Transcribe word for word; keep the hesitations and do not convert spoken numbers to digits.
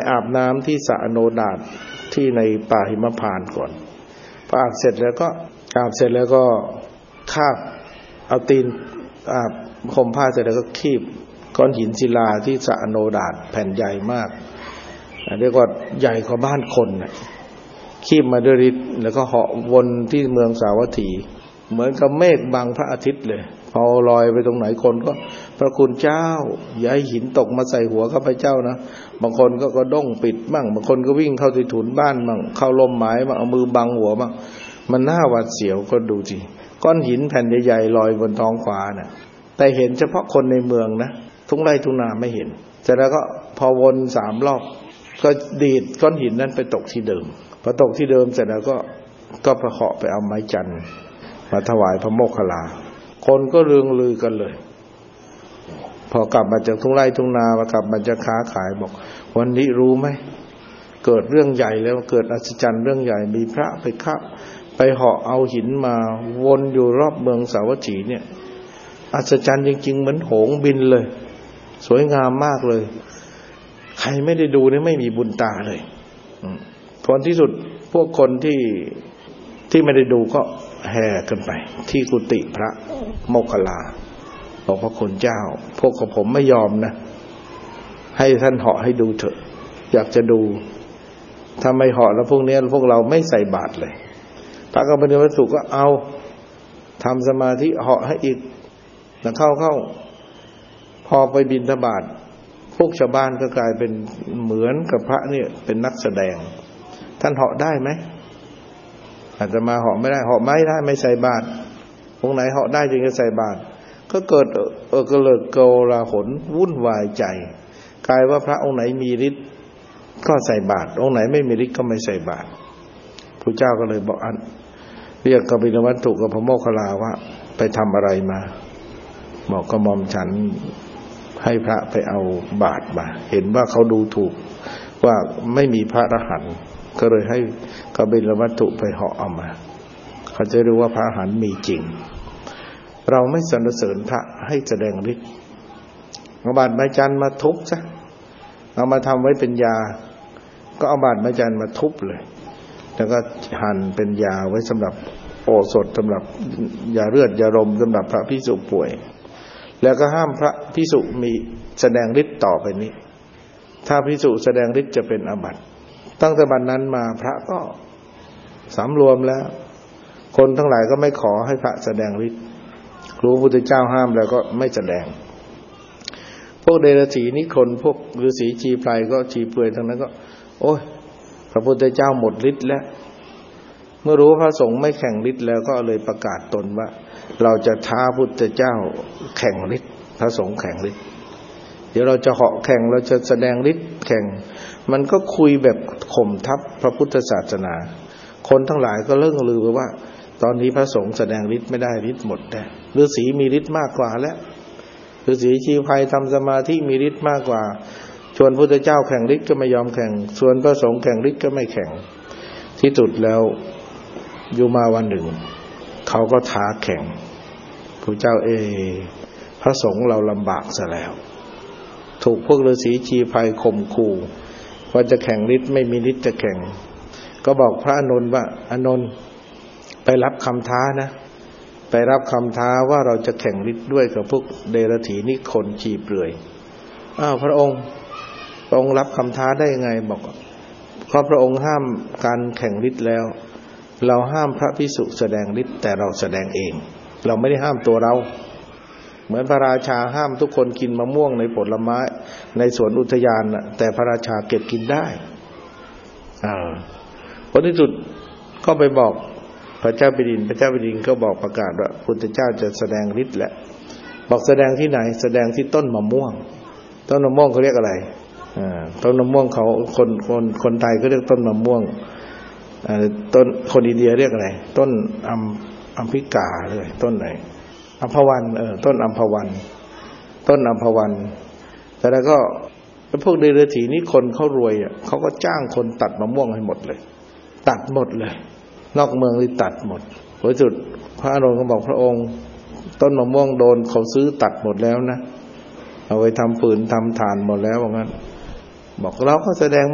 อาบน้ำที่สระอโนดาตที่ในป่าหิมพานต์ก่อนพออาบเสร็จแล้วก็อาบเสร็จแล้วก็คาบเอาตีนอาบห่มผ้าเสร็จแล้วก็คีบก้อนหินศิลาที่สระอโนดาตแผ่นใหญ่มากเรียกว่าใหญ่กว่าบ้านคนน่ะคีบมาด้วยฤทธิ์แล้วก็เหาะวนที่เมืองสาวัตถีเหมือนกับเมฆบังพระอาทิตย์เลยพอลอยไปตรงไหนคนก็พระคุณเจ้าอย่าให้หินตกมาใส่หัวข้าพเจ้านะบางคนก็กระด้งปิดบ้างบางคนก็วิ่งเข้าที่ถุนบ้านบ้างเข้าลมหมายบ้างเอามือบังหัวบ้างมันน่าหวาดเสียวก็ดูสิก้อนหินแผ่นใหญ่ๆลอยบนท้องฟ้าน่ะแต่เห็นเฉพาะคนในเมืองนะทุ่งไร่ทุ่งนาไม่เห็นเสร็จแล้วก็พอวนสามรอบก็ดีดก้อนหินนั้นไปตกที่เดิมพอตกที่เดิมเสร็จแล้วก็ก็ประเคาะไปเอาไม้จันทร์มาถวายพระโมคคัลลาคนก็เรืองลือกันเลยพอกลับมาจากทุ่งไร่ทุ่งนามากลับมาจะค้าขายบอกวันนี้รู้ไหมเกิดเรื่องใหญ่แล้วเกิดอัศจรรย์เรื่องใหญ่มีพระไปฆ่าไปเหาะเอาหินมาวนอยู่รอบเมืองสาวัตถีเนี่ยอัศจรรย์จริงๆเหมือนหงส์บินเลยสวยงามมากเลยใครไม่ได้ดูนี่ไม่มีบุญตาเลยผลที่สุดพวกคนที่ที่ไม่ได้ดูก็แห่กันไปที่กุฏิพระโมคคัลลาบอกพระคุณเจ้าพวกกับผมไม่ยอมนะให้ท่านเหาะให้ดูเถอะอยากจะดูถ้าไม่เหาะแล้วพวกนี้พวกเราไม่ใส่บาตรเลยพระกัปปวัตถุก็เอาทำสมาธิเหาะให้อีกแล้วเข้าเข้าพอไปบิณฑบาตพวกชาวบ้านก็กลายเป็นเหมือนกับพระเนี่ยเป็นนักแสดงท่านเหาะได้ไหมอาจจะมาเหาะไม่ได้เหาะไม่ได้ไม่ใส่บาตรองค์ไหนเหาะได้จึงจะใส่บาตรก็เกิดเออกระเลิกโกลาหลวุ่นวายใจกลายว่าพระองค์ไหนมีฤทธิ์ก็ใส่บาตรองค์ไหนไม่มีฤทธิ์ก็ไม่ใส่บาตรพระเจ้าก็เลยบอกอันเรียกกัปปินวัตถุกับพระโมคคัลลาว่าไปทำอะไรมาบอกกระหม่อมฉันให้พระไปเอาบาตรมาเห็นว่าเขาดูถูกว่าไม่มีพระอรหันต์ก็เลยให้กัปปินวัตถุไปเหาะเอามาเขาจะรู้ว่าพระอรหันต์มีจริงเราไม่สรรเสริญพระให้แสดงฤทธิ์เอาบาตรไม้จันทร์มาทุบซะเอามาทำไว้เป็นยาก็เอาบาตรไม้จันทร์มาทุบเลยแล้วก็หั่นเป็นยาไว้สำหรับโอสถสำหรับยาเลือดยาลมสำหรับพระภิกษุป่วยแล้วก็ห้ามพระภิกษุมีแสดงฤทธิ์ต่อไปนี้ถ้าภิกษุแสดงฤทธิ์จะเป็นอาบัติตั้งแต่บัดนั้นมาพระก็สำรวมแล้วคนทั้งหลายก็ไม่ขอให้พระแสดงฤทธิ์รู้พระพุทธเจ้าห้ามแล้วก็ไม่แสดงพวกเดรัจฉีนิคนพวกฤาษีชีไพรก็ชีเปลือยทั้งนั้นก็โอ้ยพระพุทธเจ้าหมดฤทธิ์แล้วเมื่อรู้พระสงฆ์ไม่แข่งฤทธิ์แล้วก็เลยประกาศตนว่าเราจะท้าพุทธเจ้าแข่งฤทธิ์พระสงฆ์แข่งฤทธิ์เดี๋ยวเราจะเหาะแข่งเราจะแสดงฤทธิ์แข่งมันก็คุยแบบข่มทับพระพุทธศาสนาคนทั้งหลายก็เลิ่งลือไปว่าตอนนี้พระสงฆ์แสดงฤทธิ์ไม่ได้ฤทธิ์หมดแล้วฤาษีมีฤทธิ์มากกว่าแล้วฤาษีชีไพรทำสมาธิมีฤทธิ์มากกว่าชวนพระพุทธเจ้าแข่งฤทธิ์ก็ไม่ยอมแข่งชวนพระสงฆ์แข่งฤทธิ์ก็ไม่แข่งที่สุดแล้วอยู่มาวันหนึ่งเขาก็ท้าแข่งพระเจ้าเอพระสงฆ์เราลำบากซะแล้วถูกพวกฤาษีชีไพรข่มขู่ว่าจะแข่งฤทธิ์ไม่มีฤทธิ์จะแข่งก็บอกพระอานนท์ว่าอานนท์ไปรับคำท้านะไปรับคำท้าว่าเราจะแข่งฤทธิ์ด้วยกับพวกเดรัจฉีนิคนชีเปลือยอ้าวพระองค์พระองค์รับคำท้าได้ยังไงบอกเพราะพระองค์ห้ามการแข่งฤทธิ์แล้วเราห้ามพระภิกษุแสดงฤทธิ์แต่เราแสดงเองเราไม่ได้ห้ามตัวเราเหมือนพระราชาห้ามทุกคนกินมะม่วงในผลไม้ในสวนอุทยานน่ะแต่พระราชาเก็บกินได้อ่าผลที่สุดก็ไปบอกพระเจ้าแผ่นดินพระเจ้าแผ่นดินก็บอกประกาศว่าพุทธเจ้าจะแสดงฤทธิ์แล้วบอกแสดงที่ไหนแสดงที่ต้นมะม่วงต้นมะม่วงเขาเรียกอะไรอ่าต้นมะม่วงเขาคนคนคนไทยก็เรียกต้นมะม่วงอ่าต้นคนอินเดียเรียกอะไรต้นอัมอัมพิกาเลยต้นไหนอัมพวันเออต้นอัมพวันต้นอัมพวันแต่แล้วก็พวกเดรัจฉีนี่คนเขารวยอ่ะเขาก็จ้างคนตัดมะม่วงให้หมดเลยตัดหมดเลยนอกเมืองนี่ตัดหมดผลสุดพระอานนท์ก็บอกพระองค์ต้นมะม่วงโดนเขาซื้อตัดหมดแล้วนะเอาไปทำฝืนทำฐานหมดแล้วว่างั้นบอกเราก็แสดง